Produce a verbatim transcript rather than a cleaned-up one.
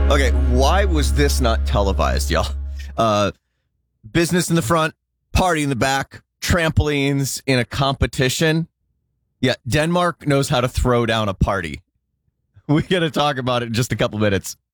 Okay, why was this not televised, y'all? Uh, business in the front, party in the back, trampolines in a competition. Yeah, Denmark knows how to throw down a party. We got to talk about it in just a couple minutes.